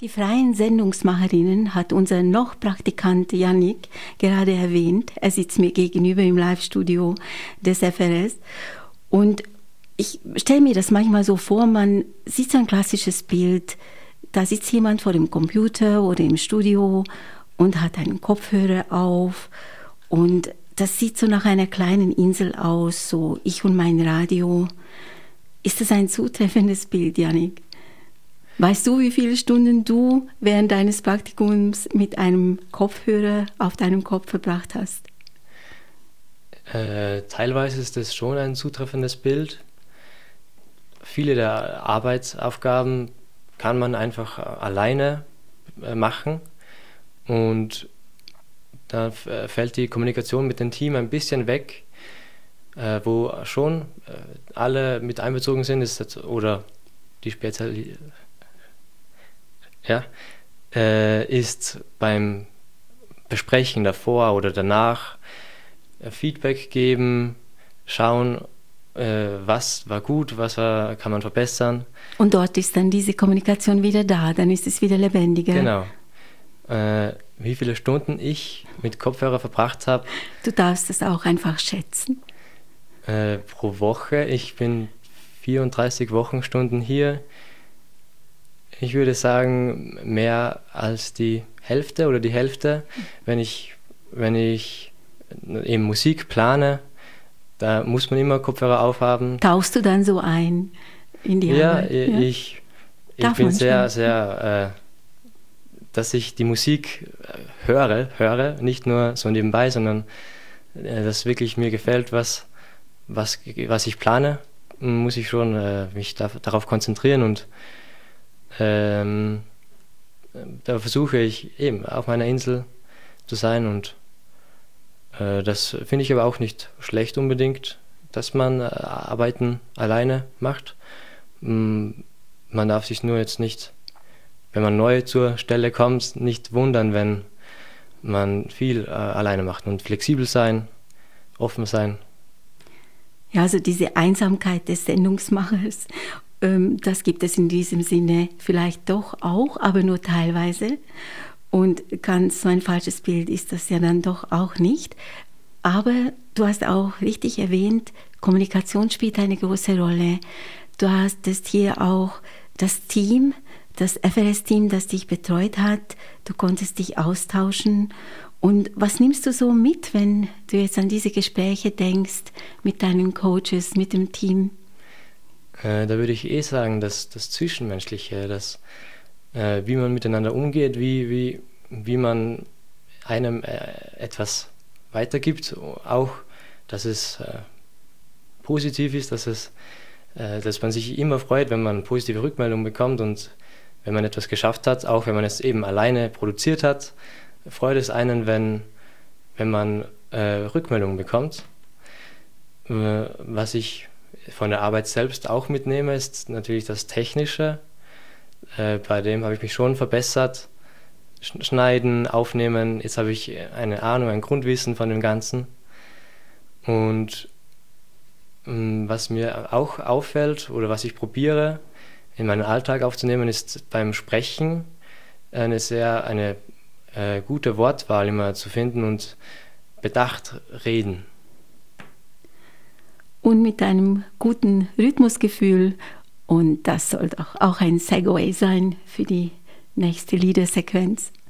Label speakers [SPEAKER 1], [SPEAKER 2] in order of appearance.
[SPEAKER 1] Die freien Sendungsmacherinnen hat unser noch Praktikant Yannick gerade erwähnt. Er sitzt mir gegenüber im Live-Studio des FRS. Und ich stelle mir das manchmal so vor, man sieht so ein klassisches Bild, da sitzt jemand vor dem Computer oder im Studio und hat einen Kopfhörer auf und das sieht so nach einer kleinen Insel aus, so ich und mein Radio. Ist das ein zutreffendes Bild, Yannick? Weißt du, wie viele Stunden du während deines Praktikums mit einem Kopfhörer auf deinem Kopf verbracht hast?
[SPEAKER 2] Teilweise ist das schon ein zutreffendes Bild. Viele der Arbeitsaufgaben kann man einfach alleine machen und da fällt die Kommunikation mit dem Team ein bisschen weg, wo schon alle mit einbezogen sind, oder die ist beim Besprechen davor oder danach Feedback geben, schauen, was war gut, kann man verbessern.
[SPEAKER 1] Und dort ist dann diese Kommunikation wieder da, dann ist es wieder lebendiger.
[SPEAKER 2] Genau. Wie viele Stunden ich mit Kopfhörer verbracht habe.
[SPEAKER 1] Du darfst es auch einfach schätzen.
[SPEAKER 2] Pro Woche. Ich bin 34 Wochenstunden hier. Ich würde sagen, mehr als die Hälfte oder die Hälfte, wenn ich eben Musik plane. Da muss man immer Kopfhörer aufhaben.
[SPEAKER 1] Tauchst du dann so ein in die Arbeit?
[SPEAKER 2] Ja, ich bin sehr, dass ich die Musik höre, nicht nur so nebenbei, sondern dass wirklich mir gefällt, was ich plane, muss ich schon mich darauf konzentrieren und da versuche ich eben auf meiner Insel zu sein und das finde ich aber auch nicht schlecht unbedingt, dass man Arbeiten alleine macht. Man darf sich nur jetzt nicht, wenn man neu zur Stelle kommt, nicht wundern, wenn man viel alleine macht und flexibel sein, offen sein.
[SPEAKER 1] Ja, also diese Einsamkeit des Sendungsmachers, das gibt es in diesem Sinne vielleicht doch auch, aber nur teilweise. Und ganz so ein falsches Bild ist das ja dann doch auch nicht. Aber du hast auch richtig erwähnt, Kommunikation spielt eine große Rolle. Du hattest hier auch das Team, das FRS-Team, das dich betreut hat. Du konntest dich austauschen. Und was nimmst du so mit, wenn du jetzt an diese Gespräche denkst mit deinen Coaches, mit dem Team?
[SPEAKER 2] Da würde ich sagen, dass das Zwischenmenschliche, wie man miteinander umgeht, wie man einem etwas weitergibt, auch, dass es positiv ist, dass man sich immer freut, wenn man positive Rückmeldungen bekommt und wenn man etwas geschafft hat, auch wenn man es eben alleine produziert hat, freut es einen, wenn man Rückmeldungen bekommt. Was ich von der Arbeit selbst auch mitnehme, ist natürlich das Technische. Bei dem habe ich mich schon verbessert. Schneiden, aufnehmen, jetzt habe ich eine Ahnung, ein Grundwissen von dem Ganzen. Und was mir auch auffällt oder was ich probiere in meinen Alltag aufzunehmen, ist beim Sprechen eine gute Wortwahl immer zu finden und bedacht reden.
[SPEAKER 1] Und mit einem guten Rhythmusgefühl, und das soll doch auch ein Segway sein für die nächste Liedersequenz.